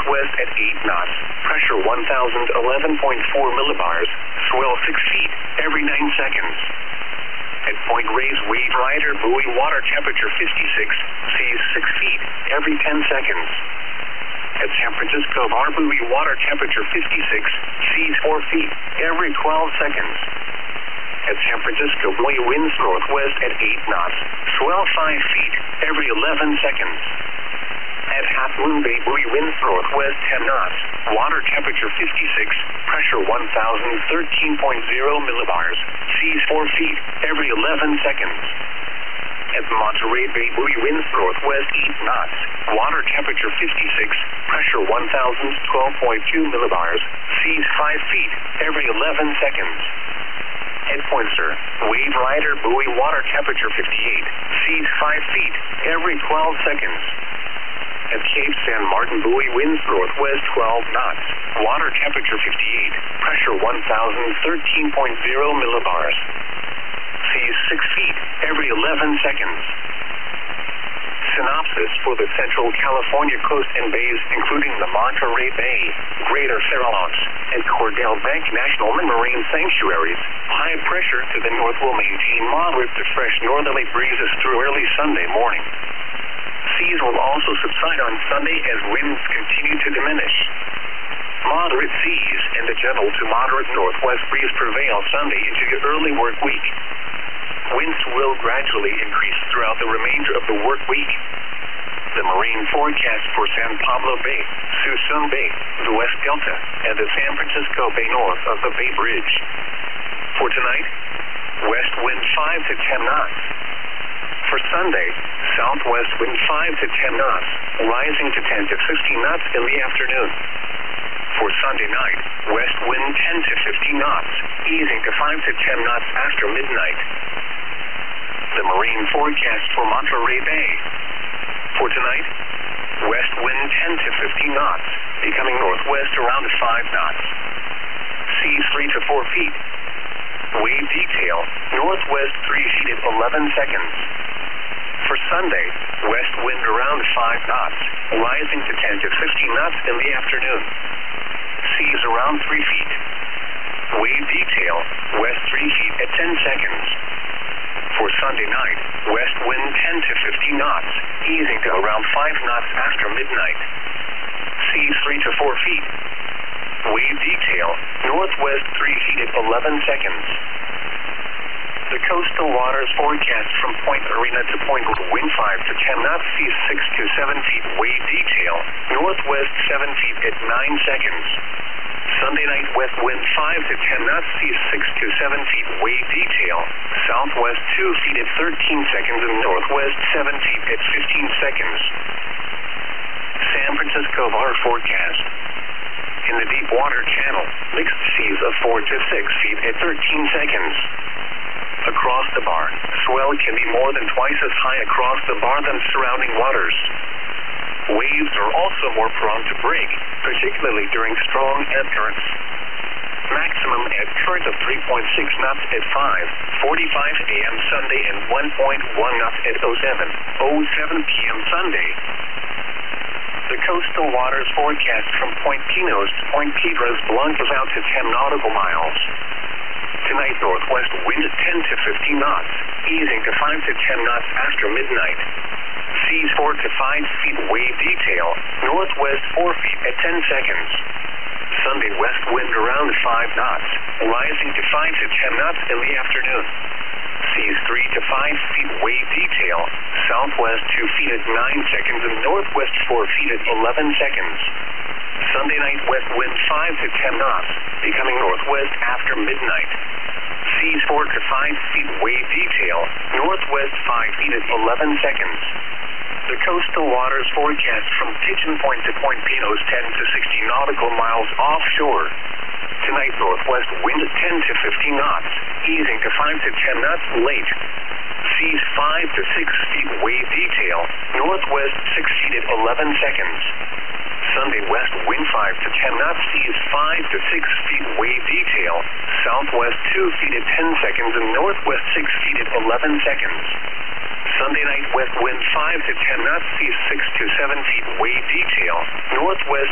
northwest at 8 knots. Pressure 1011.4 millibars. Swell 6 feet every 9 seconds. At Point Reyes, wave rider buoy, water temperature 56, seas 6 feet every 10 seconds. At San Francisco Bar buoy, water temperature 56, seas 4 feet every 12 seconds. At San Francisco buoy, winds northwest at 8 knots. Swell 5 feet every 11 seconds. At Half Moon Bay buoy, winds northwest 10 knots. Water temperature 56, pressure 1013.0 millibars. Seas 4 feet every 11 seconds. At Monterey Bay buoy, winds northwest 8 knots. Water temperature 56, pressure 1012.2 millibars. Seas 5 feet every 11 seconds. At Poinsett, wave rider buoy, water temperature 58, seas 5 feet every 12 seconds. At Cape San Martin buoy, winds northwest 12 knots. Water temperature 58, pressure 1013.0 millibars. Seas 6 feet every 11 seconds. Synopsis for the Central California coast and bays, including the Monterey Bay, Greater Farallones, and Cordell Bank National Marine Sanctuaries. High pressure to the north will maintain moderate to fresh northerly breezes through early Sunday morning. Seas will also subside on Sunday as winds continue to diminish. Moderate seas and a gentle to moderate northwest breeze prevail Sunday into the early work week. Winds will gradually increase throughout the remainder of the work week. The marine forecast for San Pablo Bay, Suisun Bay, the West Delta, and the San Francisco Bay north of the Bay Bridge. For tonight, west wind 5 to 10 knots. For Sunday, southwest wind 5 to 10 knots, rising to 10 to 15 knots in the afternoon. For Sunday night, west wind 10 to 15 knots, easing to 5 to 10 knots after midnight. The marine forecast for Monterey Bay. For tonight, west wind 10 to 15 knots, becoming northwest around 5 knots. Seas 3 to 4 feet. Wave detail, northwest 3 feet at 11 seconds. For Sunday, west wind around 5 knots, rising to 10 to 15 knots in the afternoon. Seas around 3 feet. Wave detail, west 3 feet at 10 seconds. For Sunday night, west wind 10 to 15 knots, easing to around 5 knots after midnight. Seas 3 to 4 feet. Wave detail, northwest 3 feet at 11 seconds. The coastal waters forecast from Point Arena to Point wind 5 to 10 knots, seas 6 to 7 feet. Wave detail, northwest 7 feet at 9 seconds. Sunday night, west wind 5 to 10 knots, seas 6 to 7 feet. Wave detail, southwest 2 feet at 13 seconds and northwest 7 feet at 15 seconds. San Francisco Bar forecast. In the deep water channel, mixed seas of 4 to 6 feet at 13 seconds. Across the bar, swell can be more than twice as high across the bar than surrounding waters. Waves are also more prone to break, particularly during strong ebb currents. Maximum ebb current of 3.6 knots at 5:45 a.m. Sunday and 1.1 knots at 07:07 p.m. Sunday. The coastal waters forecast from Point Pinos to Point Piedras Blancas out to 10 nautical miles. Tonight, northwest wind 10 to 15 knots, easing to 5 to 10 knots after midnight. Seas 4 to 5 feet. Wave detail, northwest 4 feet at 10 seconds. Sunday, west wind around 5 knots, rising to 5 to 10 knots in the afternoon. Seas 3 to 5 feet. Wave detail, southwest 2 feet at 9 seconds and northwest 4 feet at 11 seconds. Sunday night, west wind 5 to 10 knots, becoming northwest after midnight. Seas 4 to 5 feet. Wave detail, northwest 5 feet at 11 seconds. The coastal waters forecast from Pigeon Point to Point Pinos 10 to 60 nautical miles offshore. Tonight, northwest wind 10 to 15 knots, easing to 5 to 10 knots late. Seas 5 to 6 feet. Wave detail, northwest 6 feet at 11 seconds. Sunday, west wind 5 to 10 knots, seas 5 to 6 feet. Wave detail, southwest 2 feet at 10 seconds and northwest 6 feet at 11 seconds. Sunday night, west wind 5 to 10 knots, seas 6 to 7 feet. Wave detail, northwest